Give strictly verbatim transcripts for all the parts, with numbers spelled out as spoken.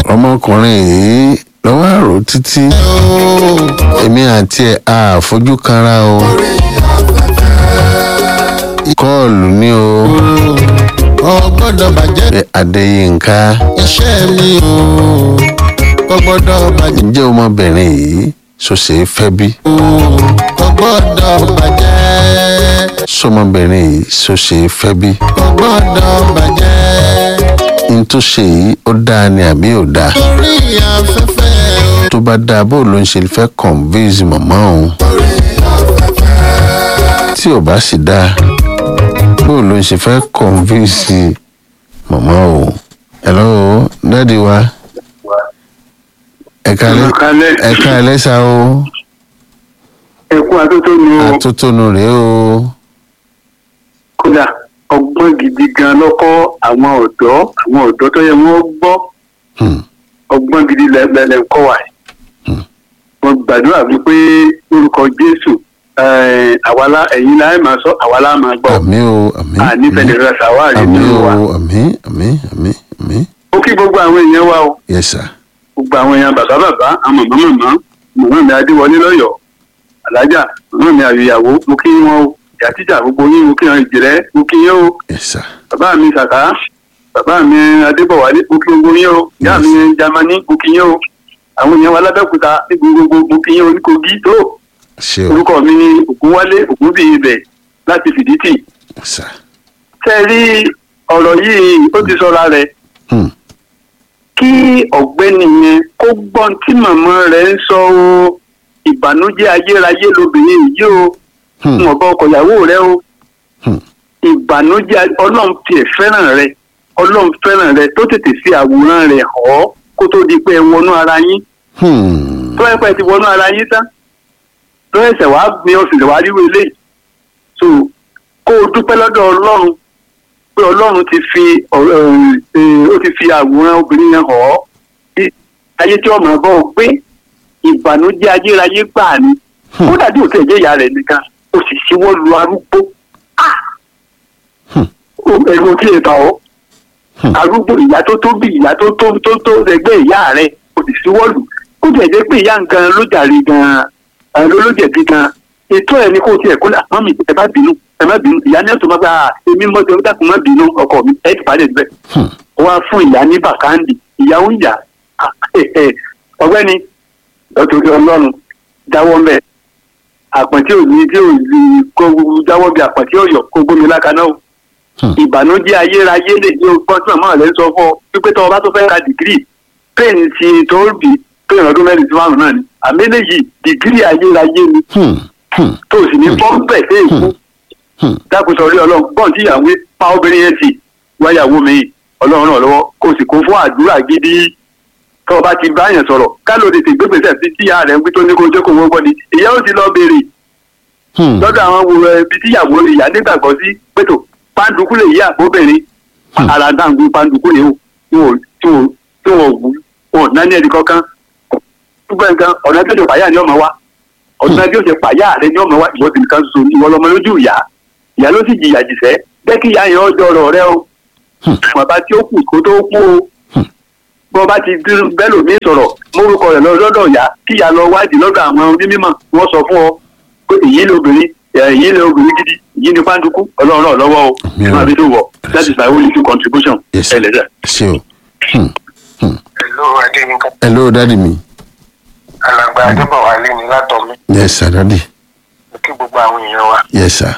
ọmọkùnrin yìí lọ́wọ́ àrò títí èmi àti ẹ̀ àfojú kanra o kọ́ọ̀lù ni o ọgbọ́dọ̀ bàjẹ́ Adéyínká iṣẹ́ mi o ọgbọ́dọ̀ bàjẹ́ ǹjẹ́ ọmọbìnrin yìí ṣoṣe fẹ́ bí ọgbọ́dọ̀ bàjẹ́ sọmọbìnrin yìí ṣoṣe fẹ́ bí ọgbọ́dọ̀ bàjẹ́ n tó ṣe yìí ó dáa ni àbí ò dáa lórí afẹ́fẹ́ tó bá dáa bó ló ń ṣe fẹ́ convince màmá òun lórí afẹ́fẹ́ tí ò bá sì dáa bó ló ń ṣe fẹ́ convince màmá òun. hello dáàdi wa ẹ̀ka ẹ̀ka ẹlẹ́sà o ẹkú atótónu àtótónu rèé o kódà ọgbọ́n gidi gan lọ́kọ́ àwọn ọ̀dọ́ àwọn ọ̀dọ́ tó yẹ wọ́n gbọ́ Hmm, ọgbọ́n gidi lẹ́lẹ́ ń kọ́ wa Hmm. wọ́n gbàdúrà wípé lórúkọ Jésù eh, àwàlá ẹ̀yin láì máa sọ àwàlá máa gbọ́ àmín o àmín ànífẹ̀ẹ́ rẹ̀ ṣàwárí àmín nínú wa. o àmín àmín àmín àmín ó kí gbogbo àwọn èèyàn wa o yes sir gbogbo àwọn èèyàn bàbá bàbá àwọn màmá màmá màmá mi Adéwọlé lọ́yọ̀ọ́ alájà màmá mi àyòyàwó mo kí wọn o ìyá tíjà gbogbo yín mo kí wọn ìjìrẹ́ mo kí yín o yes sir bàbá mi Sàká bàbá mi Adébọ̀wálé mo kí gbogbo yín o ìyá mi Jámánì mo kí yín o àwọn èèyàn wa lábẹ́òkúta ní gbogbo mo kí yín o ní Kogi tó ṣé o orúkọ mi ní Ògúnwálé Ògúnbíyì ibẹ̀ láti Fìdítì yes sir tẹ́ ẹ rí ọ̀rọ̀ yìí ó ti sọra rẹ̀ hmm, kí ọ̀gbẹ́ni yẹn kó gbọ́n tí màmá rẹ̀ ń sọ o ìbànújẹ́ ayérayé lobìnrin yìí o hmm, fún ọ̀bọ ọkọ ìyàwó rẹ̀ o hmm, ìbànújẹ́ Ọlọ́run tiẹ̀ fẹ́ràn rẹ̀ Ọlọ́run fẹ́ràn rẹ̀ tó tètè fi àwòrán rẹ̀ hàn ọ́ kó tó di pé ẹ wọnú ara yín hmm, tó ẹ pẹ́ ti wọnú ara yín tán tó ẹsẹ̀ wàá gbin oṣù lè wá ríro eléyìí so kó o dúpẹ́ lọ́dọ̀ Ọlọ́run pé Ọlọ́run ti fi ọ̀rọ̀ ẹ̀ ó ti fi àwòrán obìnrin yẹn hàn ọ́ bí ayé tí ọmọ bọ́ ọ pé ìbànújẹ́ ayérayé gbà ní Hmm. ó dàbí òtún ẹ̀jẹ̀ ìyá rẹ̀ nìkan ó sì ṣíwọ́ lu arúgbó Hmm. ẹ̀rù tí ì bá ọ Hmm. arúgbó ìyá tó tó bí ìyá tó tó tó tó ẹgbẹ́ ìyá rẹ̀ ó sì ṣíwọ́ lù ó jẹ́ jẹ́ pé ìyá nǹkan ló jàre gan-an ló ló jẹ̀bi gan-an ètò ẹ̀ ní kó tiẹ̀ kó là mọ́mì ẹ má bínú ẹ má bínú ìyá ní ẹ̀sùn má gbà èmi mọ́tò ẹ dákun má bínú ọkọ mi ẹ ti pàdé síbẹ̀ hmm, wọ́n á fún ìyá ní bàkáńdì ìyá ń yà ọ̀gbẹ́ni lọ́tòrí Ọlọ́run jáwọ́ mbẹ́ àpọ̀ntí ò ní tí ò ní kó jáwọ́ bí àpọ̀ntí ọ̀yọ́ kó gbómi lákaná o hmm, ìbànújẹ́ ayérayé lè ní ọgbọ́n tí màmá rẹ̀ ń sọ fún ọ wípé tọ́ ọ bá tó fẹ́ ka dìgírì pẹ́ẹ́nì ti tó bì pẹ́ẹ́nì ọdún mẹ́rin tí márùn náà ni àmì eléyìí dìgírì ayérayé ni hmm, hmm, tó sì ní pọ́ńpẹ̀ sí èkó hmm, dákun sọ̀rí Ọlọ́run gbọ́n tí ìyàwó pa obìnrin yẹn sí wáyàwó mi Ọlọ́run náà lọ́wọ́ kó sì kún fún àdúrà gidi tó o bá ti bá yẹn sọ̀rọ̀ ká ló tètè gbégbèsè sí tíyà rẹ̀ ń gbé tó ní kó jókòó wọ́n gbọ́ ni ìyá ó ti lọ béèrè hmm, lọ́dọ̀ àwọn wo ibi tíyàwó ìyá nígbàgbọ́ sí pẹ̀tò pàǹdùkú lè yí àbóbìnrin Hmm. ara dáǹgù pàǹdùkú lè wò tí wọn tí wọn tí wọn wù wọn náà ní ẹnì kankan gbogbo nǹkan ọ̀nà tó ṣe pàyà ni ọmọ wa ọ̀nà tí ó ṣe pàyà rẹ ni ọmọ wa ìwọ sì nìkan ṣoṣo ìwọ lọmọ lójú ìyá ìyá ló sì jìyà jìṣẹ́ jẹ́ kí ìyá yẹn ọjọ́ ọ̀rọ̀ rẹ o Hmm. bàbá tí ó kù kó tó kú o Hmm. bọ́ bá ti dín bẹ́lò mi sọ̀rọ̀ mórúkọ rẹ̀ lọ́dọ̀ ìyá kí ìyá lọ wádìí lọ́dọ̀ àwọn onímọ̀ wọ́n sọ fún ọ pé èyí lóbìnrin èyí lóbìnrin gidi èyí ni pàǹdùkú Ọlọ́run náà lọ́wọ́ o Àmín o. máa fi tó wọ̀ that is my only two contribution yes ẹ lẹ́sẹ̀. ṣé o hmm, hmm. Hello, Adéyínká. hello dáàdi mi Alàgbà Adébọ̀wálé ni látọ̀mí. yes sir dáàdi Mo kí gbogbo àwọn èèyàn wa. yes sir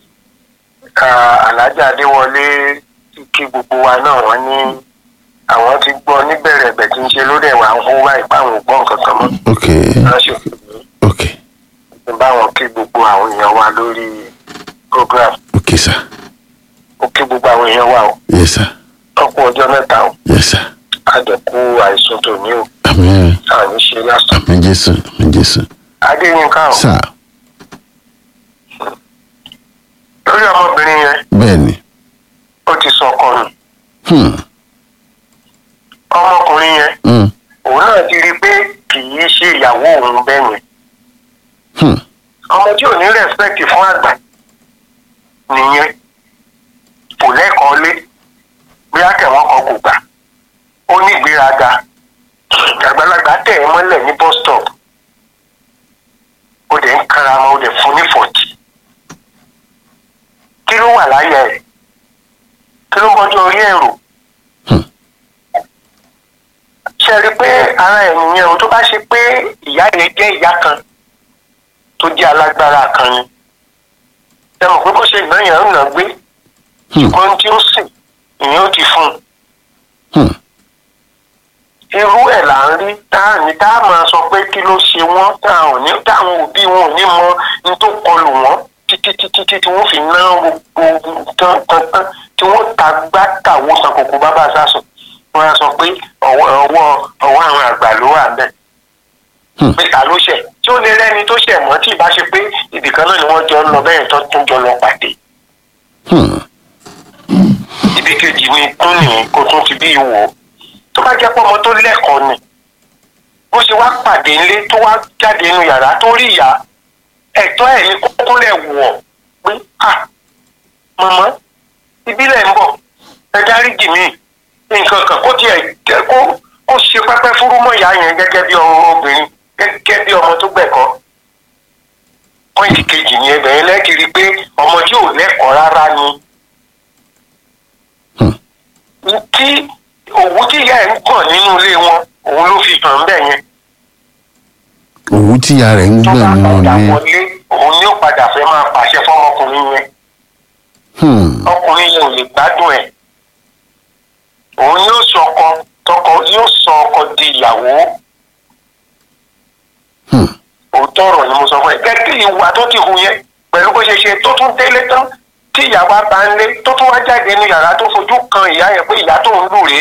Ah, Alhaja Adéwọlé kí gbogbo wa náà wọ́n ní àwọn ti gbọ́ níbẹ̀rẹ̀ ẹ̀bẹ̀ tí ń ṣe lórí ẹ̀wà ń hó wá ipá àwọn ògbọ́n kankan mọ́. ok Wọ́n ṣe fún mi ok ní báwọn kí gbogbo àwọn èèyàn wa lórí program. ok sir Mo kí gbogbo àwọn èèyàn wa o. yes sir Ọ̀pọ̀ ọjọ́ mẹ́ta o. yes sir Àjẹkù àìsàn tòní o. àmín Àní ṣe lásán. àmín Jésù àmín Jésù Adéyínká o. sir Lórí ọmọbìnrin yẹn, bẹ́ẹ̀ ni ó ti sọ ọkọ nù. hmm, Ọmọkùnrin yẹn, hmm, òun náà ti rí i pé kì í ṣe ìyàwó òun bẹ́ẹ̀ yẹn. hmm, Ọmọ tí ò ní rẹ́spẹ̀tì fún àgbà nìyẹn. Kò lẹ́kọ̀ọ́ lé. Bí akẹ́wọ́n kan kò gbà. Ó ní ìgbéraga. ṣe rí i pé ara ẹ̀ nìyẹn o tó bá ṣe pé ìyá yẹn jẹ́ ìyá kan tó jẹ́ alágbára kan ni ẹ mọ̀ pé bó ṣe ìná yẹn ń nà gbé ṣùgbọ́n tí ó sìn ìyẹn ó ti fún un. irú ẹ̀ là ń rí táàní tá a máa sọ pé kí ló ṣe wọ́n táwọn ní táwọn òbí wọn ò ní mọ ní tó kọlù wọ́n títí títí tí wọ́n fi ná gbogbo tán tán tán tí wọ́n ta gbá tàwọ́ san kòkó bábà sásùn wọ́n á sọ pé ọwọ́ ọwọ́ ọwọ́ àwọn àgbà ló wà bẹ́ẹ̀. pé ta ló ṣẹ̀ tí ó lè rẹ́ni tó ṣẹ̀ mọ́ tí ìbá ṣe pé ibìkan náà ni wọ́n jọ ń lọ bẹ́ẹ̀ tó tún jọ lọ pàdé. ibi kejì ni tún nìyí kó tún ti bí ìwò tó bá jẹ́ pé ọmọ tó lẹ́kọ̀ọ́ ni bó ṣe wá pàdé ilé tó wá jáde inú yàrá tó rí ìyá ẹ̀tọ́ ẹ̀ ní kókó lẹ̀ wọ̀ pé à màmá ìbílẹ̀ ń bọ̀ ẹ dáríjì mí nǹkan kan kó tiẹ̀ kó kó ṣe pẹ́pẹ́ fúrú mọ́ ìyá yẹn gẹ́gẹ́ bí obìnrin gẹ́gẹ́ bí ọmọ tó gbẹ̀kọ́. pọ́ìntì kejì ni ẹbẹ̀ yẹn lẹ́kìrì pé ọmọ tí ò lẹ́kọ̀ọ́ rárá ni. tí òwú tí ìyá ẹ̀ ń kàn nínú ilé wọn òun ló fi hàn bẹ́ẹ̀ yẹn. òwú tí ìyá rẹ̀ ń gbọ̀n nínú ilé. òun ni ó padà fẹ́ máa pàṣẹ fọ́mọkùnrin yẹn. ọkùnrin yẹn ò lè gbádùn ẹ̀. òun yóò sọ ọkọ tọkọ yóò sọ ọkọ di ìyàwó. òótọ́ ọ̀rọ̀ ni mo sọ fún ẹ gẹ́gẹ́ ìwà tó ti hù yẹn pẹ̀lú bó ṣe ṣe tó tún délé tán tí ìyá wa bá ń lé tó tún wá jáde ní yàrá tó fojú kan ìyá yẹn pé ìyá tó ń lù rèé.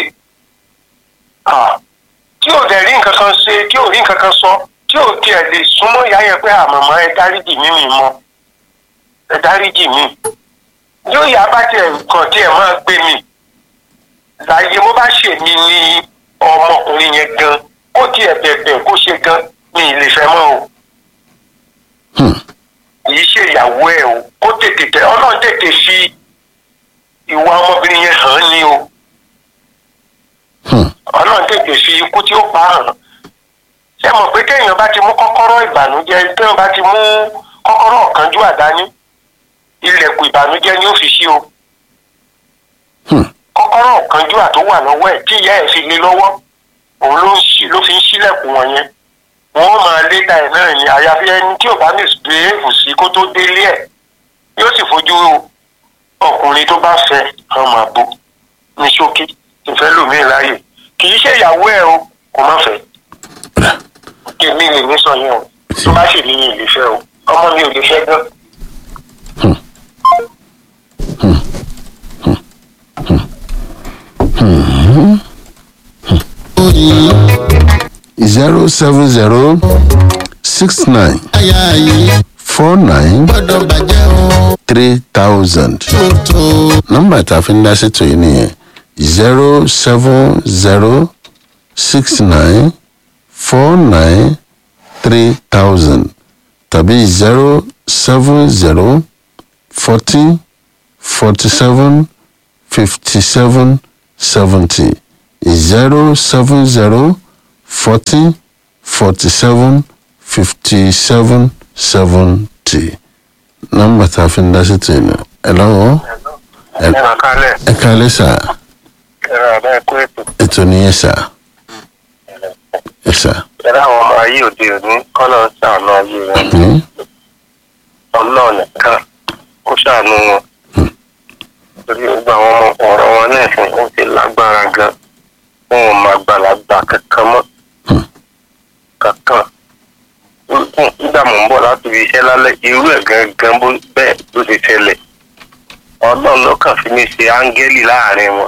tí ò dẹ̀ rí nǹkan kan ṣe tí ò rí nǹkan kan sọ tí ò tiẹ̀ lè súnmọ́ ìyá yẹn pé àmọ̀mọ́ ẹ dáríjì mí mi mọ́ ẹ dáríjì mí. yóò yá bá tiẹ̀ kàn tiẹ̀ máa gbé mi láyé mo bá ṣèmi ní ọmọkùnrin yẹn gan kó tiẹ̀ bẹ̀bẹ̀ kó ṣe gan mi ì lè fẹ́ mọ́ o. kìí ṣe ìyàwó ẹ̀ o kó tètè tẹ ọlọ́run tètè fi ìwà ọmọbìnrin yẹn hàn ní o. ọlọ́run tètè fi ikú tí ó pa hàn. ṣé mọ̀ pé téèyàn bá ti mú kọ́kọ́rọ́ ìbànújẹ́ téèyàn bá ti mú kọ́kọ́rọ́ ọ̀kánjú àdání ilẹ̀kùn ìbànújẹ́ ni ó fi ṣí o. kọ́kọ́rọ́ ọ̀kánjú àtó wà lọ́wọ́ ẹ̀ tí ìyá ẹ̀ fi lé lọ́wọ́ òun ló fi ń ṣílẹ̀kùn wọn yẹn. wọ́n máa lé ta ẹ̀ náà ni àyàfi ẹni tí ò bá misbehave sí kó tó délé ẹ̀ yóò sì fojú ọkùnrin tó bá fẹ́ ọmọ àbò ní ṣókí ìfẹ́ lòmíì láàyè kì í ṣe ìyàwó ẹ̀ o kò má fẹ́ kí èmi lè ní sọ yẹn o tó bá sì ní ìlè fẹ́ o ọmọ mi ò lè fẹ́ gan. zero seven zero six nine four nine three thousand nọ́mbà tá a fi ń dá sí tòyí nìyẹn zero seven zero six nine four nine three thousand tàbí zero seven zero forty forty seven fifty seven seventy zero seven zero forty forty seven fifty seven seventy nọ́mbà tá a fi ń dá sí tòyí nìyẹn ẹ lọ́wọ́ ẹ kálẹ̀ sà ètò nìyẹn sà ẹ sà. ẹ̀rọ àwọn ọmọ ayé òde òní kọ́nà ṣàánú ayé wọn ọlọ́ọ̀ nìkan ó ṣàánú wọn torí gbogbo àwọn ọmọ ọ̀rọ̀ wọn náà fún ó ti lágbára gan wọn ò máa gbàlagbà kankan mọ́ kankan nígbà mò ń bọ̀ láti fi iṣẹ́ lálẹ́ irú ẹ̀ gangan bó bẹ́ẹ̀ ló ti ṣẹlẹ̀ ọlọ́run ló kàn fi mí ṣe áńgẹ́lì láàrin wọn.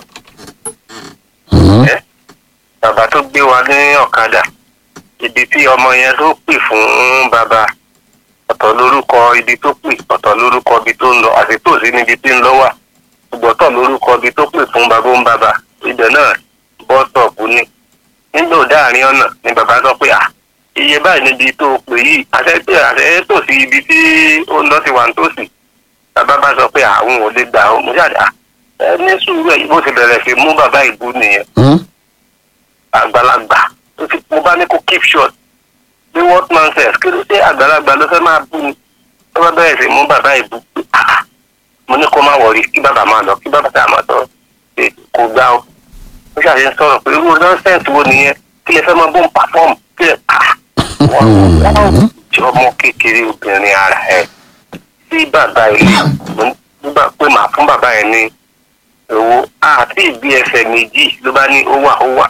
bàbá tó gbé wa ní ọ̀kadà ibi tí ọmọ yẹn tó pè fún bàbá ọ̀tọ̀ lórúkọ ibi tó pè ọ̀tọ̀ lórúkọ ibi tó ń lọ àti tòsí níbi tí ń lọ wà ọ̀tọ̀ lórúkọ ibi tó pè fún bàbá ń bàbá ibẹ̀ náà bọ́sọ̀pù ni nígbà dáàrin ọ̀nà ni bàbá sọ pé à iye báyìí níbi tó pè yìí àtẹ́tẹ́ àtẹ́tẹ́ tòsí ibi tí ó ń lọ sí wà ń tòsí bàbá bá sọ pé àwọn ò lè gbà ó mo jáde ẹ ní sùúrù ẹ bó ti bẹ̀rẹ̀ sí mú bàbá ìbú nìyẹn àgbàlagbà mo bá ní kó keep short bí what man says kí ló dé àgbàlagbà ló fẹ́ máa bú ni tó bá bẹ̀rẹ̀ sí mú bàbá ìbú pé ah mo ní kó má wọrí kí bàbá máa lọ kí bàbá tá a máa tọ́ kò gbá o ó ṣàṣe ń sọ̀rọ̀ pé irú nọ́ọ̀sẹ̀ǹsì wo nìyẹn kí lè fẹ́ máa bó ń pàfọ́ọ̀mù kí lè pa wọ́n wọ́n jọ ọmọ kékeré obìnrin ara ẹ̀ sí bàbá ilé nígbà pé màá fún bàbá yẹn ní owó àti ìbí ẹsẹ̀ méjì ló bá ní ó wà ó wà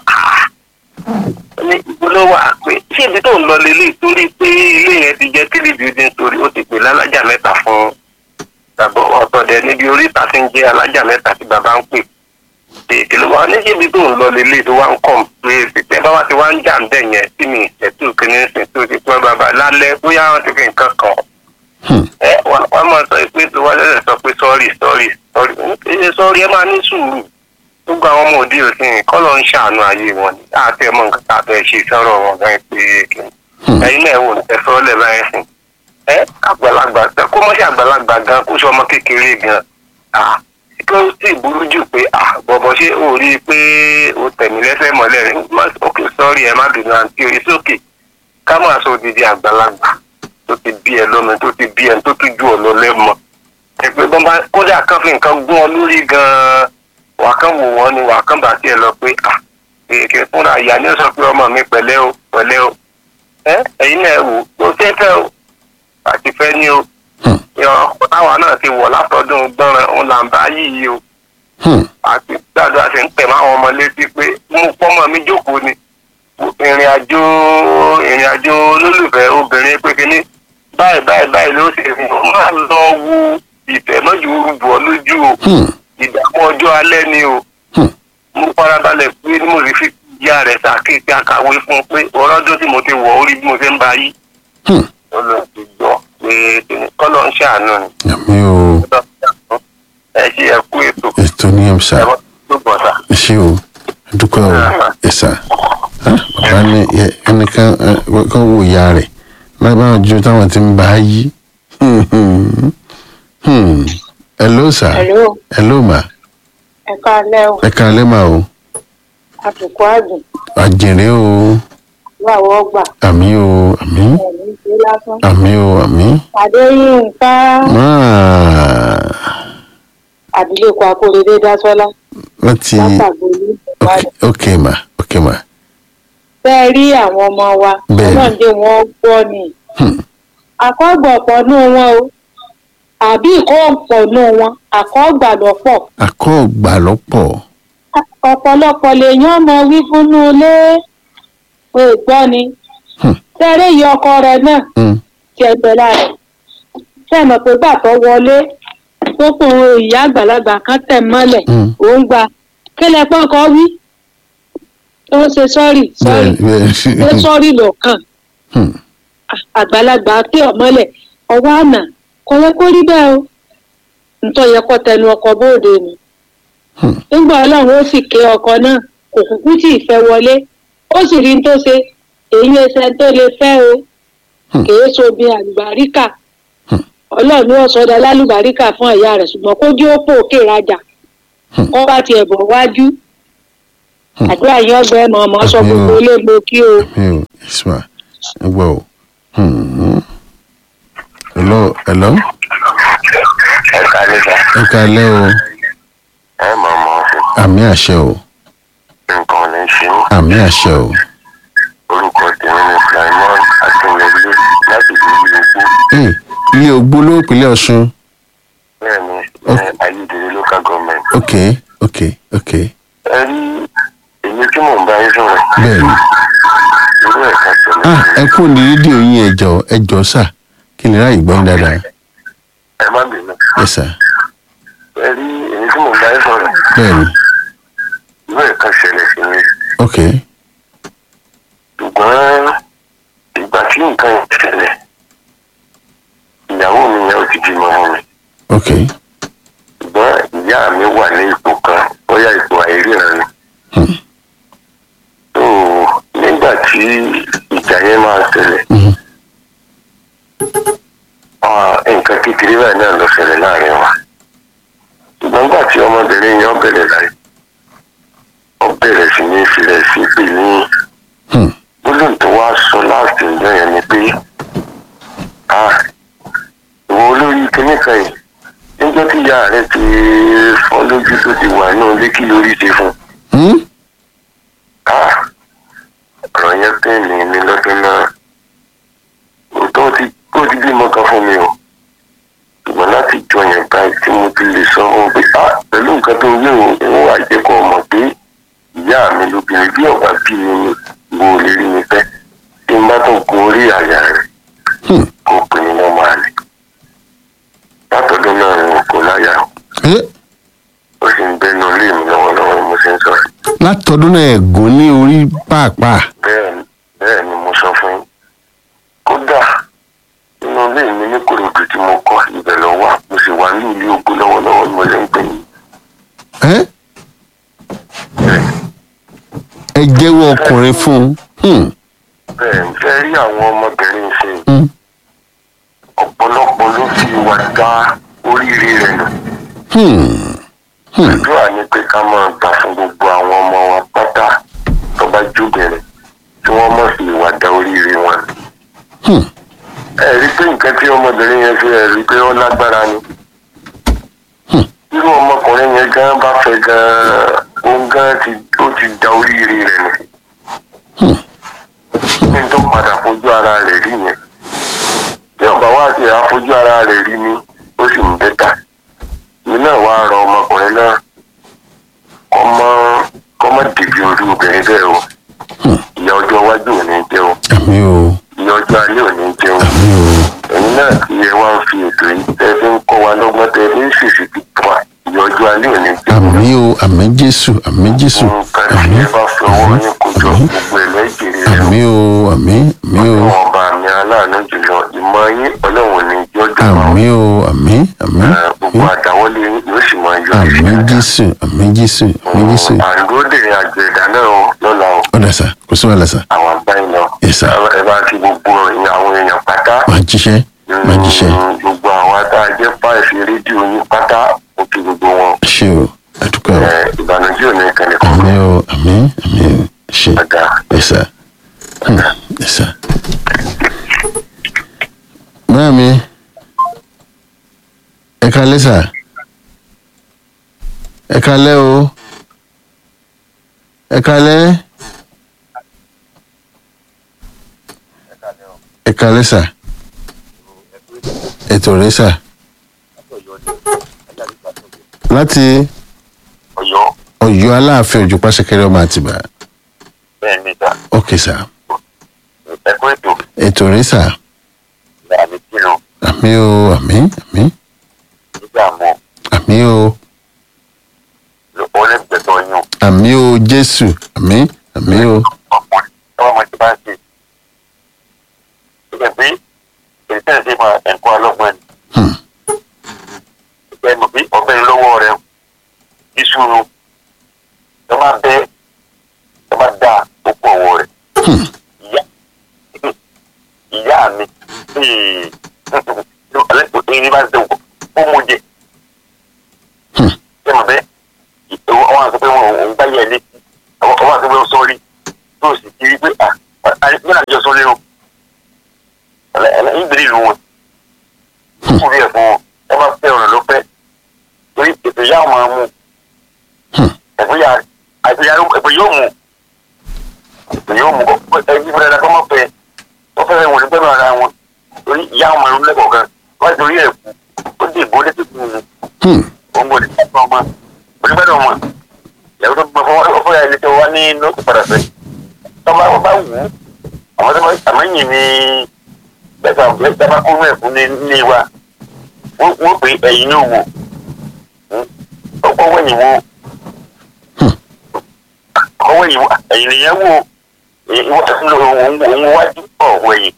ní ìgbólówó àpè ṣé ibi tó ń lọ lélẹ̀ torí pé ilé yẹn ti jẹ́ three building story ó ti pè lálájà mẹ́ta fún bàbá ọ̀tọ̀dẹ̀ níbi oríta tí ń jẹ́ alájà mẹ́ta tí bàbá ń pè èdè ló wà ní ṣé ibi tó ń lọ lélẹ̀ tó wá ń kọ̀ pé ìpìtẹ́ bá wá ti wá ń jà ń bẹ̀ yẹn tí mi ìṣẹ́tù kìíní sìn tó ti pẹ́ bàbá lálẹ́ bóyá wọ́n ti fi nǹkan kàn ẹ wọ́n máa sọ pé tó wá lẹ́sẹ̀ sọ pé sọ́ọ̀rì sọ́ọ̀rì sọ́ọ̀rì sọ́ọ̀rì ẹ máa ní sùúrù gbogbo àwọn ọmọ òde òsìn kọ́ ló ń ṣàánú ayé wọn ni àti ẹ̀mọ́ nǹkan tá a fẹ́ ṣe sọ̀rọ̀ wọn gan pé ẹ̀yin náà wò ní ẹ̀fọ́ lẹ̀ báyìí sìn ẹ àgbàlagbà kó mọ́ sí àgbàlagbà gan kó sọ ọmọ kékeré gan kó sì burú jù pé bọ̀bọ̀ ṣé o rí i pé o tẹ̀mí lẹ́sẹ̀ mọ́lẹ̀ rẹ̀ ókè sọ́ọ̀rì ẹ má bínú àǹtí orí sókè ká máa sọ odidi àgbàlagbà tó ti bí ẹ lọ́nà tó ti bí ẹ tó tún ju ọ̀nà lẹ́mọ ẹgbẹ́ bọ́n bá kódà kan fi nǹkan gún ọ lórí gan-an wà kán wò wọ́n ni wà kán bá tiẹ̀ lọ pé à èké fúnra ìyá ni ó sọ pé ọmọ mi pẹ̀lẹ́ o pẹ̀lẹ́ o ẹ ẹ̀yin náà wò ó fẹ́ fẹ́ o àti fẹ́ ní o táwa náà ti wọ̀ látọdún gbọ́nràn òun là ń bá yìí o àti dáadáa ṣe ń pẹ̀ máwọn ọmọ létí pé mú pọ́nmọ́ mi jókòó ni ìrìn àjò ìrìn àjò olólùfẹ́ obìnrin pé kíní báyìí báyìí báyìí ló ṣe fi hàn máa lọ wo ìfẹ́ mọ́jú rúbọ̀ lójú o ìdààmú ọjọ́ alẹ́ ni o mo farabalẹ̀ pé ní mo rí fi ìyá rẹ̀ ṣàkíyèsí àkàwé fún un pé ọlọ́dún tí mo ti wọ̀ orí bí mo ṣe ń ba yí ọlọ́run ti gbọ́ pé kọ́lọ́ ń ṣàánú ni. àmì o ẹ ṣe ẹ kú ètò. ètò ní ẹ̀mṣà ẹ ṣe o dúpẹ́ o ẹ̀sà bàbá ní ẹnìkan kan wò ìyá rẹ̀ lábàá ju táwọn ti ń bá yí. hello sir. hello. hello ma. ẹ káalẹ́ o. ẹ káalẹ́ ma o. àtùkù àjùn. àjèrè o. wàwọ̀ ọgbà. àmì o àmì. ẹ̀mí ṣe lásán. àmì o àmì. pàdé yín nǹkan. máa. àdílé kọ akóredé dásọ́lá. láti látàgbélé. ok ma ok ma. bẹ́ẹ̀ rí àwọn ọmọ wa. bẹ́ẹ̀ ni ọlọ́ọ̀dẹ wọn gbọ́ ni. àkọ́gbọ̀pọ̀ nù wọn o àbí ìkọ́ọ̀pọ̀ nù wọn àkọ́gbà lọ́pọ̀. àkọ́gbà lọ́pọ̀. ọ̀pọ̀lọpọ̀ lèèyàn ọmọ wí fúnnú ilé pé gbọ́ ni. sẹ́rẹ́ yìí ọkọ rẹ̀ náà ti ẹgbẹ́ lára sẹ́nà pé gbà tó wọlé tó kún ìyá àgbàlagbà kan tẹ̀ mọ́lẹ̀ òun gba kílẹ̀ pọ́nkọ́ wí tó ṣe sọ́ọ̀rì sọ́ọ̀rì tó sọ́ọ̀rì lọ́kàn àgbàlagbà pé ọ̀mọ́lẹ̀ ọwọ́ àná kò yẹ kó rí bẹ́ẹ̀ o nítorí yẹ kó tẹnu ọkọ̀ bóde ni nígbà ọlọ́run ó sì ké ọkọ̀ náà kò kúkú tí ì fẹ́ wọlé ó sì rí tó ṣe èyí ẹsẹ̀ tó lè fẹ́ o kìí sobi àlùbáríkà ọlọ́run ó sọdọ̀ lálùbáríkà fún ìyá rẹ̀ ṣùgbọ́n kó jẹ́ ó pò òkè rajà kó bá tiẹ̀ bọ̀ wájú àdúrà yín ọgbẹ́ ẹ̀mọ́ ọmọ sọ gbogbo ilé mo kí o. isma ẹgbẹ́ o. hello hello. ẹ kálẹ́ sá. ẹ kálẹ́ o. ẹ mọ̀ mọ́ sí. àmì àṣẹ o. nǹkan lè ṣe mí. àmì àṣẹ o. orúkọ tèmi ni Simon akínwọlé láti ìlú ogbó. ilé ogbó ló ìpínlẹ̀ Ọ̀ṣun. bẹ́ẹ̀ni ní ayédèrè local government. ok ok ok. ẹ rí èmi tí mò ń bá yín sọ̀rọ̀. bẹ́ẹ̀ni. irú ẹ̀ka tẹ̀lé. ah ẹ kú ní rédíò yín ẹjọ ẹjọ sà kí ni ráàyè gbọ́ yín dáadáa. ẹ má bínú. ẹ sà. ẹ rí èmi tí mò ń bá yín sọ̀rọ̀. bẹ́ẹ̀ni. irú ẹ̀ka ṣẹlẹ̀ sí mi. ok. ṣùgbọ́n ìgbà tí nǹkan yẹn ṣẹlẹ̀ ìyàwó mi yẹn ó ti bímọ ọmọ mi. ok. ṣùgbọ́n ìyá mi wà ní ipò kan bóyá ipò àìríran ni. tó nígbà tí ìjà yẹn máa ṣẹlẹ̀ nǹkan kékeré báyìí náà lọ ṣẹlẹ̀ láàrin wa. ṣùgbọ́n nígbà tí ọmọbìnrin yẹn bẹ̀rẹ̀ láì ó bẹ̀rẹ̀ sí ní ìfilẹ̀ sí pé ní gbólóhùn tó wá sọ láti ìjọ yẹn ni pé ìwọ olórí kíní kan yìí níjọ́ tí ìyá rẹ ti fọ́ lójú tó ti wà náà lé kí lórí ṣe fún un. yẹn pẹ́ẹ́nì mi lọ́dún náà tó ti tó ti bímọ kan fún mi o ṣùgbọ́n láti jọ yẹn báyìí tí mo ti lè sọ fún un pé ah pẹ̀lú nǹkan tó wí o ìwọ àjẹkọ̀ ọmọ pé ìyá mi lóbìnrin bí ọ̀gá bí mi ni mo lè rí mi fẹ́ tí n bá tó gun orí àyà rẹ̀ kó pè ní lọ́mọ àlè látọ̀dún náà ni mo kò láyà ó sì ń bẹnu ilé mi lọ́wọ́lọ́wọ́ ni mo ṣe ń sọ. látọdún náà ẹ̀gún ní orí pàápàá. bẹ́ẹ̀ bẹ́ẹ̀ ni mo sọ fún yín kódà nínú ilé mi ní kòròdú tí mo kọ́ ibẹ̀ lọ wà mo sì wà ní ilé ogun lọ́wọ́lọ́wọ́ ni mo ṣe ń pè yín. ẹ jẹ́wọ́ ọkùnrin fún un. bẹ́ẹ̀ ń fẹ́ rí àwọn ọmọbìnrin ṣe ọ̀pọ̀lọpọ̀ ló fi ìwà dá oríire rẹ̀ nù. àdúrà ni pé ká máa gbà fún gbogbo àwọn ọmọ wa pátá tó bá jóbìnrin tí wọ́n mọ̀ sí ìwà dá oríire wọn. ẹ rí pé nǹkan tí ọmọbìnrin yẹn fi ẹ rí pé ó lágbára ni. irú ọmọkùnrin yẹn gan bá fẹ́ gan òun gan ti ó ti dá oríire rẹ̀ nù. ní tó padà fojú ara rẹ̀ rí yẹn tí ọba wa ti àfojú ara rẹ̀ rí ni ó sì ń bẹ́tà èmi náà wàá rọ ọmọkùnrin náà kọ́mọ kọ́mọ dèbí orí obìnrin bẹ́ẹ̀ o ìyá ọjọ́ iwájú ò ní jẹ́ o àmì o ìyá ọjọ́ alẹ́ ò ní jẹ́ o àmì o ẹ̀yin náà tí ẹ wá ń fi ètò yìí tẹ́ fi ń kọ́ wa lọ́gbọ́n tẹ́ fi ń ṣèṣì ti pọ̀ ìyá ọjọ́ alẹ́ ò ní jẹ́ o àmì o àmì jésù àmì jésù nǹkan tí àmì ẹ bá fi ọwọ́ yín kójọ gbogbo ẹ̀ lẹ́jìrì rẹ̀ àmì o àmì àmì o ọlọ́run ọba mi aláàánú jùlọ ìmọ̀ yín ọlọ́run ní jọ́jọ́ àmì o àmì àmì gbogbo àdáwọ́lé yóò sì máa yọ àmì jésù àmì jésù àmì jésù. àǹdóde àjọ ìdáná o lọ́la o ọ̀dà sà kò sí wàhálà sà. àwọn àgbáyé lọ Yes, sir. ẹ bá ti gbogbo àwọn èèyàn pátá máa jíṣẹ́ máa jíṣẹ́. Mm, gbogbo àwọn tá a jẹ́ fáìsì rédíò yín pátá ó kí gbogbo wọn ṣé o àdúgbò o. ẹ, ìbànújẹ́ ò ní kẹ́lẹ́ kọ́ àmì o àmì àmì o ṣe ọ̀dà ẹ sà ẹ sà. Mami, ẹ kalẹ́ sà, ẹ kalẹ́ o, ẹ kalẹ́, ẹ kalẹ́ sà, ètò rẹ sà, láti Ọ̀yọ́ Ọ̀yọ́ Aláàfin Òjò Pàṣẹkẹrẹ ọmọ Àtìbà. bẹ́ẹ̀ ni sà Ok sà, ẹ̀kọ́ ètò ètò rẹ sà, àmì kìlọ̀ àmì o, àmì, àmì, nígbà mọ́ àmì o, lọ́pọ̀ lẹ́gbẹ̀tọ̀ yín àmì o Jésù, àmì, àmì o. ọkùnrin ọmọ ọmọ ti bá ń ṣe ìgbà pé èyí tẹ̀ ṣe máa ẹ̀kọ́ ọlọ́gbọ́n ni Hmm. ìgbà ẹ̀mọ̀ pé ọ̀bẹ lọ́wọ́ rẹ̀ ìṣòro ẹ máa bẹ ẹ máa dá òkú ọwọ́ rẹ̀ Hmm. ìyá ìyá mi ọlẹ́kùn ní bá ń dẹ̀wọ̀ ó mú jẹ Hmm. ẹ mọ̀ bẹ́ẹ̀ wọ́n á sọ pé wọ́n ń gbá yẹ létí wọ́n á sọ pé wọ́n sọ́ọ́rí tó sì kiri pé àyẹ̀kọ́ àjọ sọ́ọ́rí o ìgbèrè ìlú wọn kúrò ẹ̀ fún wọn ẹ máa fẹ́ ọ̀rọ̀ ló fẹ́ torí ètò ìyá wọn máa mú Hmm. ẹ̀fọ́ yà ẹ̀fọ́ yóò mú ẹ̀fọ́ yóò mú ẹ̀fọ́ fúnra ẹ̀dá kọ́ mọ́ fẹ́ wọ́n fẹ́ wọn ní pẹ́ẹ́nu ara wọn torí ìyá wọn máa ń lẹ́kọ̀ọ́ kan wọ́n ti torí ẹ̀ kú ó dé ìbò létí fún un Hmm. òun kò ní pẹ́ ọmọ onígbàdàn ọmọ ìyàwó tó gbọ́ fọwọ́ fọwọ́ ilé tó wá ní lókè padà fẹ́ tọ́ba wọn bá wù ú àwọn tó bá àmọ́yìn ní bẹ́ẹ̀ bá bá kó rẹ̀ fún ní wa wọ́n pè ẹ̀yìn yóò wò ọkọ̀ wẹ̀yìn wo ọkọ̀ wẹ̀yìn wo ẹ̀yìn nìyẹn wò òun wájú ọ̀ wẹ̀yìn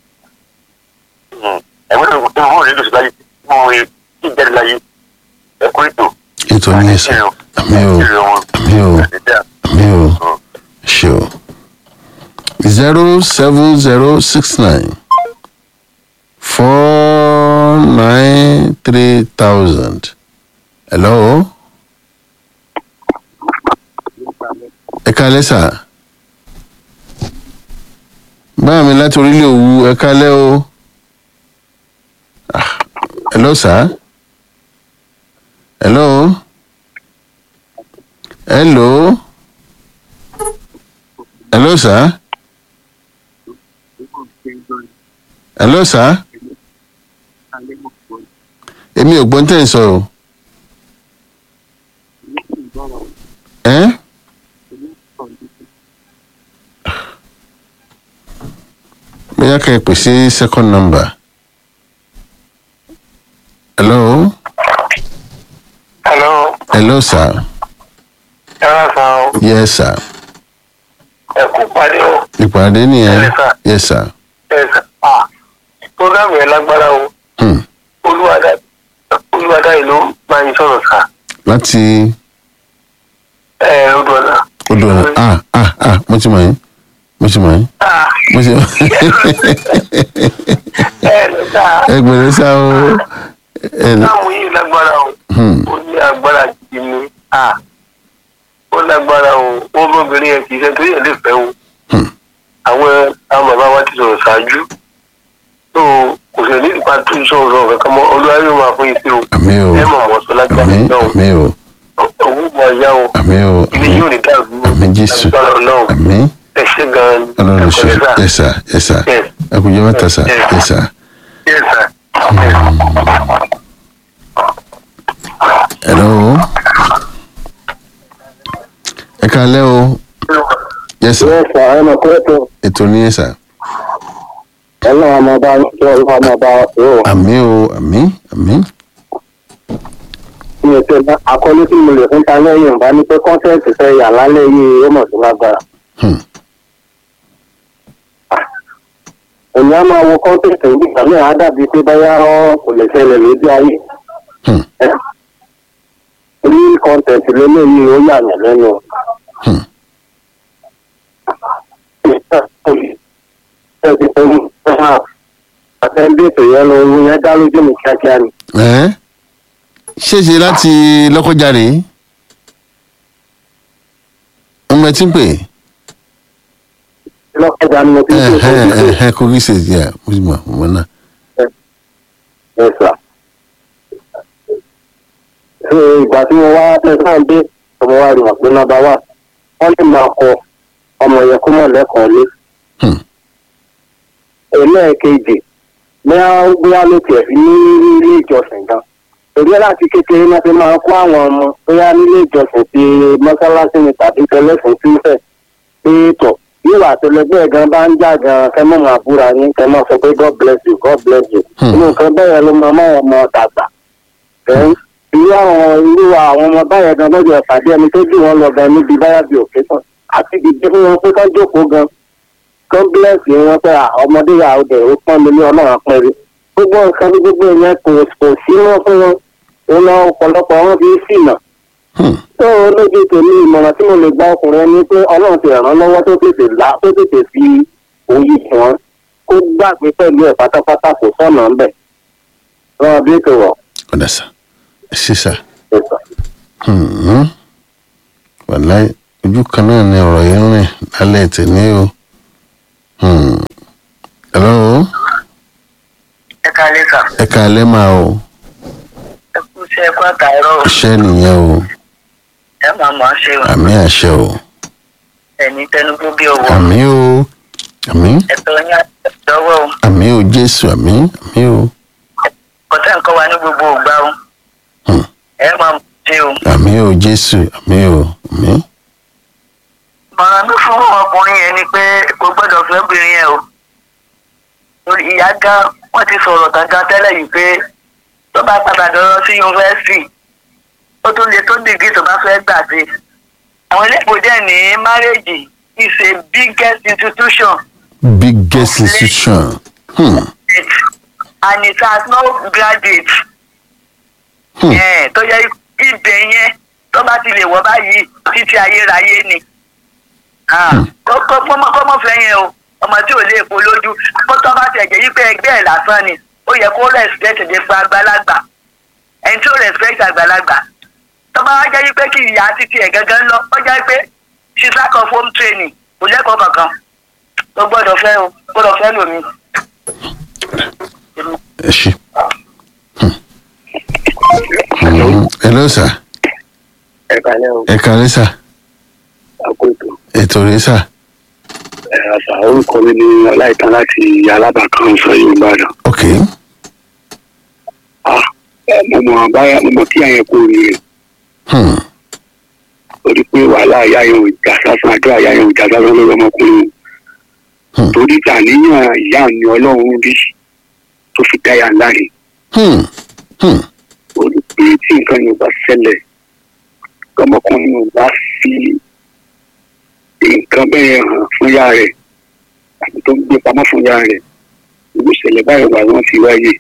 ẹ̀wọ́n tó tó wọ́n nílò síbáyé tí wọ́n rí kí n jáde láyé ẹ̀kọ́ ètò ètò ní ẹsẹ àmì o àmì o àmì o ṣe o zero seven zero six nine four nine three thousand. Hello. Ẹ kálẹ́ sà. Báyọ̀ mi láti orílẹ̀ Òwu ẹ kálẹ́ o. Ah, hello sà. Hello. Hello. Hello sir. hello sir. èmi ò gbọ́n tẹ̀ ń sọ o. ẹ́ bóyá kẹ́ ẹ pè sí second number. hello. hello. hello sir. ẹ wá san o. yes sir. ẹ kú pàdé o. ìpàdé nìyẹn. Yes, sir. yes sir. ẹ sà ah program yẹn lágbára o. Hmm. olúwadá olúwadá yìí ló máa ń sọ̀rọ̀ sá. láti ẹ odò ọ̀nà. odò ọ̀nà ah ah ah mo ti mọ̀ yín mo ti mọ̀ yín ah mo ti mọ̀ ẹ lọ sá. ẹ gbèrè sá o. ẹ lọ- táwọn yìí lágbára o. Hmm. ó ní agbára jì mí ah ó lágbára o ó lóbìnrin yẹn kì í ṣe tó yẹ lè fẹ́ o. Hmm. àwọn àwọn bàbá wa ti sọ̀rọ̀ ṣáájú tó kò sì ní ìpa tó sọ̀rọ̀ kankan mọ́ olúwa yóò máa fún yín sí o. àmì o ẹ mọ̀ wọ́n sọ lágbára àmì náà àmì o owó mọ̀ ọ̀yá o àmì o ilé àmì yóò ní dàrú àmì jésù lágbára náà àmì ẹ ṣe gan-an ọlọ́run ṣe ẹ̀kọ́ yes sir yes sir Yes. ẹ kú jẹ́ mẹ́ta sir Yes. yes sir. Yes, sir. hello. ẹ kálẹ́ o yes sir Yes, sir. ẹ mọ̀ pé ètò ètò ní yes sir. ọlọ́run ọmọ ọba ṣé ọlọ́run ọmọ ọba ọ̀hún. àmì o àmì àmì mi ò tẹ́ akọ́lé tí mo lè fún ta lẹ́yìn bá ní pé kọ́ńtẹ́ẹ̀tì fẹ́ yà lálẹ́ yìí ó mọ̀ sí lágbára. Hmm. èmi á máa wo kọ́ńtẹ́ẹ̀tì nígbà míì á dàbí pé báyà ọ́ kò lè ṣẹlẹ̀ lójú ayé. Hmm. ẹ́ orí kọ́ńtẹ́ẹ̀tì lélẹ́yìí ó yà mí lẹ́nu. Hmm. àtẹ̀ǹdẹ̀tò yẹn lọ owó yẹn dá lójú mi kíákíá ni. ẹ́ ṣèṣe láti lọ́kọ́jáde ọmọ ẹ ti ń pè lọ́kọ̀dá ni mo ti ń é ṣe ìfowópamọ́. ẹ̀hẹ́ kogi ṣe yà mo ti mọ̀ ọmọ náà. ẹ sà. ṣé ìgbà tí mo wá tẹ̀sán dé ọmọ wa rí wọn pé nọ́mbà wà wọ́n lè máa kọ ọmọ yẹn kó mọ̀ lẹ́kọ̀ọ́ lé. Hmm. ẹlẹ́ẹ̀kejì bóyá bóyá ló tiẹ̀ fi ní ilé ìjọsìn gan. torí ẹ̀ láti kékeré náà fi máa kó àwọn ọmọ bóyá nílé ìjọsìn ti mọ́sálásí ni tàbí tẹlẹ́sìn tí ń fẹ̀ pé tọ̀ yóò àtẹlẹgbẹ́ gan bá ń jà gan kẹ́ mọ̀ máa búra yín kẹ́ mọ̀ sọ pé god bless you god bless you. Hmm. inú nǹkan bẹ́ẹ̀ ló máa máa ọmọ dàgbà. Then, irú àwọn irú àwọn ọmọ báyẹn gan lọ́jọ́ ìpàdé ẹni tó jù wọ́n lọ gan níbi báyà bíi òkè tán àti ìdíje fún wọn pé kán jókòó gan kán bílẹ̀sì wọn pé à, ọmọdé yà ó dẹ̀ ó pọ́n mi ní ọlọ́run apẹ́rẹ́ gbogbo nǹkan ní gbogbo ìyẹn kò kò sí mọ́ fún wọn òun lọ ọ̀pọ̀lọpọ̀ wọn fi ṣìnà. Hmm. tó o lójú tèmi ìmọ̀ràn tí mo lè gba ọkùnrin ẹni pé ọlọ́run ti ràn án lọ́wọ́ tó tètè là tó tètè fi òye fún wọn kó gbàgbé pẹ̀lú ẹ̀ pátápátá kò sọ̀nà ńbẹ̀. rán bí ètò wọ̀ ọ̀dà sà ẹ ṣe sà. ètò. Hmm. wàláì ojú kan náà ni ọ̀rọ̀ yìí ń rìn lálẹ́ tèmi o. Hmm. hello ẹ káalẹ́ sà. ẹ káalẹ́ máa o ẹ kú sí ẹkú àtàárọ̀ iṣẹ́ nìyẹn o ẹ máa mọ̀ ọ́ ṣe o àmì àṣẹ o ẹni tẹnugbó bí owó àmì o àmì ẹ̀tọ́ yín àtẹ̀wọ́ o àmì o jésù àmì àmì o kọ́tà nǹkan wa ní gbogbo ògbà o Hmm. ẹ máa mọ̀ ọ́ ṣe o. àmì o jésù àmì o àmì. mọ̀ràn mi fún ọkùnrin yẹn ni pé kò gbọ́dọ̀ fẹ́ obìnrin yẹn o. Torí ìyá gan wọ́n ti sọ̀rọ̀ gangan tẹ́lẹ̀ yìí pé tó bá padà lọ sí yunifásitì ó tún lè tó dìgí tó bá fẹ́ gbà sí. àwọn iléèwé dẹ̀ ní márèèjì is a biggest institution biggest institution. Hmm. and it has no graduate. Hmm. Eh, tó yẹ ibẹ̀ yẹn tó bá ti lè wọ báyìí títí ayérayé ni. Ah, kó- kó- kó- kó mọ̀ fẹ́ yẹn o ọmọ tí ò lè po lójú kó tó bá tẹ̀ jẹ́ yí pé ẹgbẹ́ ẹ̀ lásán ni ó yẹ kó respect dé fún àgbàlagbà ẹni tí ó respect àgbàlagbà tó bá wá jẹ́ yí pé kí ìyá títí ẹ̀ gángan lọ ó jẹ́ pé she's lack of home training kò lẹ́kọ̀ọ́ kankan ó gbọ́dọ̀ fẹ́ o gbọ́dọ̀ fẹ́ lómi. ẹ ṣe. Hmm. Hmm. hello sir ẹ kálẹ́ o ẹ káalẹ́ sà àkótó ètò rẹ sà. ẹ àṣà orúkọ mi ni ọláìtàn láti alábàkan sọ yorùbá dàn. ok. ah mo mọ báyà mo mọ kí àyẹn kò rí rẹ. Hmm. torí pé wàhálà àyà yẹn ò já sásán àjọ àyà yẹn ò já sásán lórí ọmọkùnrin. Hmm. torí tàníyàn ìyá ni ọlọ́run rí tó fi dá yà ńlá rè. Hmm. Hmm. torí pé tí nǹkan yóò bá ṣẹlẹ̀ ọmọkùnrin yóò bá fi nǹkan bẹ́ẹ̀ hàn fún yá rẹ̀ àti tó ń gbé pamọ́ fún yá rẹ̀ ìlú ìṣẹ̀lẹ̀ báyìí wà wọ́n ti wáyé.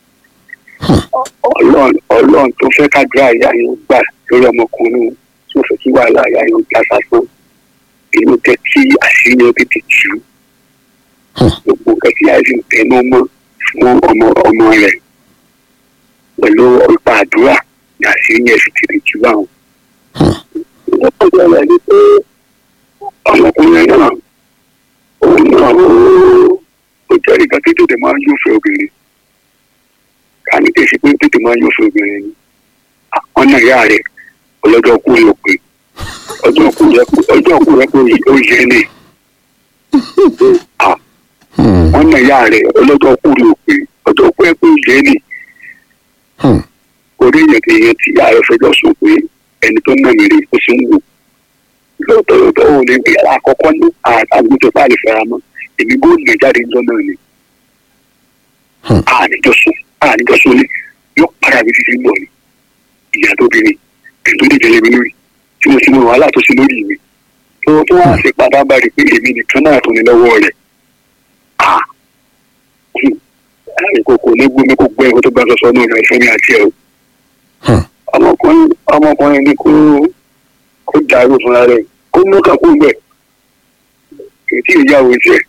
ọlọ́run ọlọ́run tó fẹ́ kájọ àyà yóò gbà lórí ọmọkùnrin tó fẹ́ kí wàhálà àyà yóò já sásán inú tẹ tí àṣírí ó tètè jù gbogbo nǹkan tí àìsàn tẹnu mọ́ fún ọmọ ọmọ rẹ̀ pẹ̀lú ọ̀pá àdúrà ní àṣírí yẹn sì tètè jù báwọn. ìjọba ní pé ọmọkùnrin náà òun náà ó jẹ́ nǹkan tó tètè máa ń yóò fẹ́ obìnrin ká ní tèsí pé tètè máa ń yóò fẹ́ obìnrin ni ọ̀nà ìyá rẹ̀ ọlọ́jọ́ kú rẹ̀ pé ọjọ́ kú rẹ̀ pé ọjọ́ kú rẹ̀ pé ó yẹ ní ọ̀nà ìyá rẹ̀ ọlọ́jọ́ kú rẹ̀ pé ọjọ́ kú rẹ̀ pé ó yẹ ní orí èèyàn èèyàn tí ìyá rẹ̀ fẹjọ́ sùn pé ẹni tó nà mí rí ó sì ń wò lóòótọ́ lóòótọ́ òun ní bí àkọ́kọ́ ní àgùntàn bá lè fẹ́ra mọ́ èmi góòlù jáde ńjọ́ náà ni àníjọ́sùn àníjọ́sùn ni yóò padà bí títí ń bọ̀ ni ìyá tó bí mi ètò ìdílé mi lórí tí mo ti mọ wàhálà tó ṣe lórí mi tó tó wá sí padà bá rí pé èmi nìkan náà tó ní lọ́wọ́ rẹ̀ ìkòkò ní gbómi kò gbọ́ ẹ̀kọ́ tó bá sọ́sọ́ náà rẹ̀ fẹ́mi àti ẹ̀ ọmọkùnrin ọmọkùnrin ni kó kó dàrú fúnra rẹ̀ kó mú kakú gbẹ̀ ètí ìyàwó tiẹ̀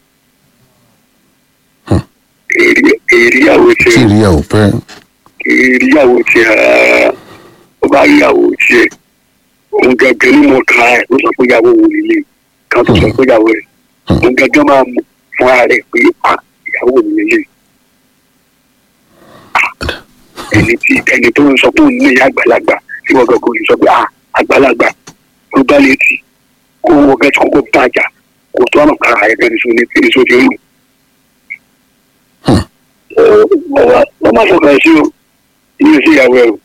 èrìyàwó tiẹ̀ tí ìyàwó pẹ́. èrìyàwó tiẹ̀ ó bá yàwó tiẹ̀ òun gẹ́gẹ́ ní mọ̀ ká ẹ̀ ló sọ pé ìyàwó wò nílé kan tó sọ pé ìyàwó rẹ̀ òun gẹ́gẹ́ máa mú fúnra rẹ̀ pé ìyàwó wò nílé ẹni tí ẹni tó ń sọ pé òun ní ìyá àgbàlagbà tí wọ́n gbọ́dọ̀ kò sọ pé àgbàlagbà ló bá létí kó wọ́n gẹ́ tí kókó bàjá kò tó àmọ̀ kára ẹ̀ gẹ́ni sóni tí sóni ń lù. wọ́n má sọ̀rọ̀ ẹ̀ sí o iye sí ìyàwó ẹ̀ o.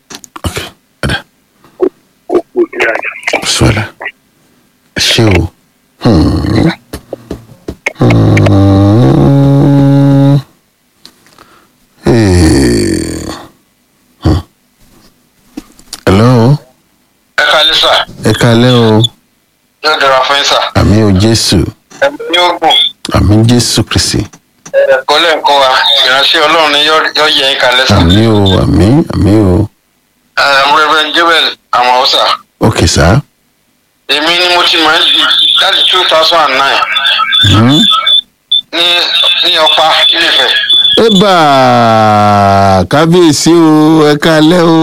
kò kò ní àjà. sọ́la ṣé o. hello. ẹ kalẹ́ sà. ẹ kalẹ́ o. yóò dára fún yín sà. àmì o jésù. ẹ̀mí yóò gùn. àmì jésù kristi. ẹ̀kọ́ lẹ́ǹkọ́ wa ìránṣẹ́ ọlọ́run ni yóò yẹ yín kalẹ́ sà. àmì o àmì àmì o. Reverend Joel Amaosa. ok sá. èmi ni mo ti máa ń di láti two thousand and nine. ní ní ọ̀pá Ilé-Ifẹ̀. ẹ bá kábíyèsí o ẹ kalẹ́ o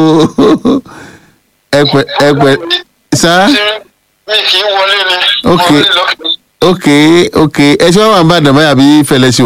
ẹ pẹ ẹ pẹ sá. mi kì í wọlé ni. ok ok ok ẹ ṣe wá wà ń bá àdàmọ́ àbí fẹlẹ́ sí.